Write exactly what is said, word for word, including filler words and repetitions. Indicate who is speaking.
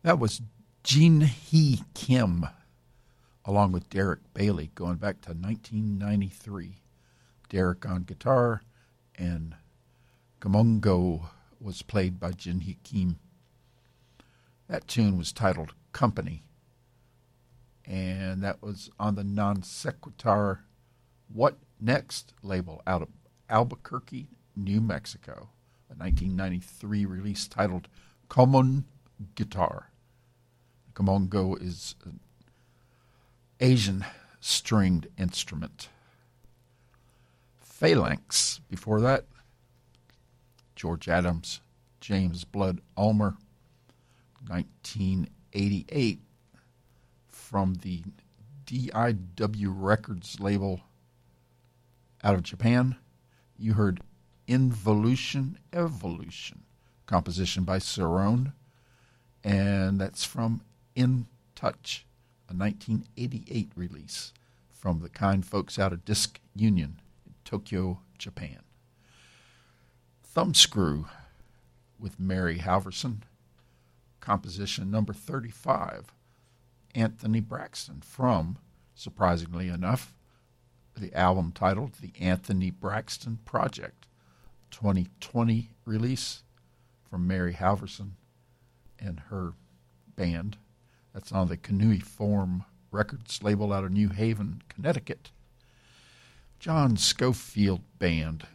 Speaker 1: That was Jin Hee Kim, along with Derek Bailey, going back to nineteen ninety-three. Derek on guitar, and Gamongo was played by Jin Hee Kim. That tune was titled Company, and that was on the Non Sequitur What Next label out of Albuquerque, New Mexico, a nineteen ninety-three release titled Common Guitar. Gamongo is an Asian stringed instrument. Phalanx, before that, George Adams, James Blood Ulmer, nineteen eighty-eight, from the D I W Records label out of Japan. You heard Involution Evolution, composition by Cerrone, and that's from In Touch, a nineteen eighty-eight release from the kind folks out of Disc Union in Tokyo, Japan. Thumbscrew with Mary Halverson, composition number thirty-five, Anthony Braxton, from, surprisingly enough, the album titled The Anthony Braxton Project, twenty twenty release from Mary Halverson and her band. That's on the Cuneiform Records label out of New Haven, Connecticut. John Schofield Band